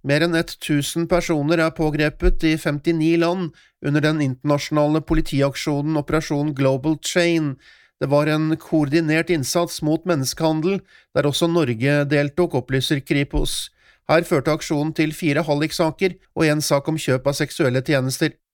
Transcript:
Mer enn 1000 personer er pågrepet i 59 land under den internasjonale politiaksjonen Operasjon Global Chain. Det var en koordinert innsats mot menneskehandel, der også Norge deltok, opplyser Kripos. Her førte aksjonen til 4 halliksaker og en sak om kjøp av seksuelle tjenester.